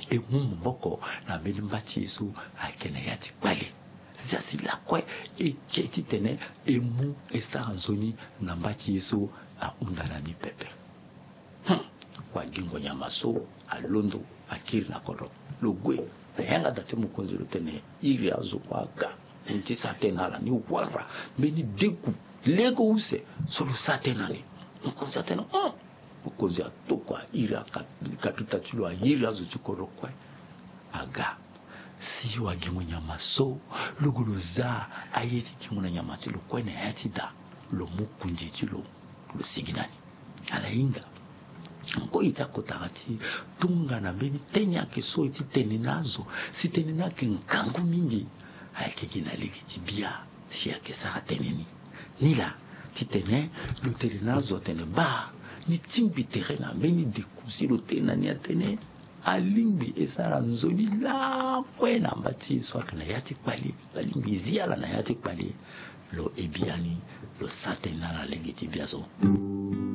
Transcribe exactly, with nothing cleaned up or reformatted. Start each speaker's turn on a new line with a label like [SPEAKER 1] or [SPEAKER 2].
[SPEAKER 1] e mumu moko na mbeni mbati yesu akene yati kwali zasi la kwe e keti tene e mu e saranzoni na mbati yesu a undana ni pepe hmm. Kwa gingo nyamaso alondo akiri na koro lugwe na yanga dati mukonzi lutene iri azo kwa aga nti satenala ni wara mbeni deku lego use solo satenani mukonzi atena oh mukonzi atokwa iri akapita chulo a iri azo chukoro kwa aga si wa gingo nyamaso lugulu za ayeti gingo na nyamaso lo kwa na yati da lo mukunji chilo lo siginani ala inga ko itakotagati tunga na mbeni tenya keso iti tenenazo si tenena ke nkangu mingi ayake gina legiti bia si yake sara teneni nila titene lo tenenazo tene ba ni timbi terena mbeni dekusi lo tenani atene alimbi esara nzoni la kwena mbati so akana yati kwali alimbi ziala na yati kwali lo ebiani lo satena na legiti bia so